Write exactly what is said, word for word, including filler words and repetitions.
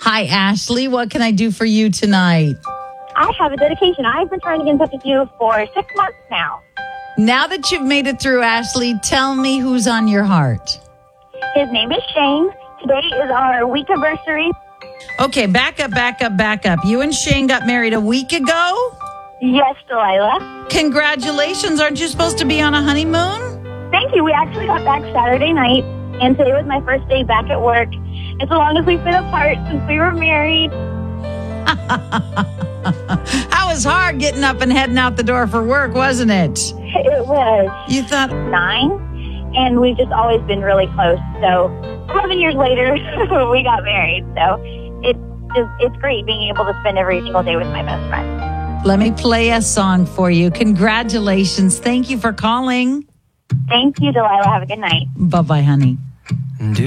Hi, Ashley. What can I do for you tonight? I have a dedication. I've been trying to get in touch with you for six months now. Now that you've made it through, Ashley, tell me who's on your heart. His name is Shane. Today is our week anniversary. Okay, back up, back up, back up. You and Shane got married a week ago? Yes, Delilah. Congratulations. Aren't you supposed to be on a honeymoon? Thank you. We actually got back Saturday night, and today was my first day back at work. It's the longest we've been apart since we were married. That was hard getting up and heading out the door for work, wasn't it? It was. You thought... Nine, and we've just always been really close. So eleven years later, we got married. So it's just, it's great being able to spend every single day with my best friend. Let me play a song for you. Congratulations. Thank you for calling. Thank you, Delilah. Have a good night. Bye-bye, honey. Do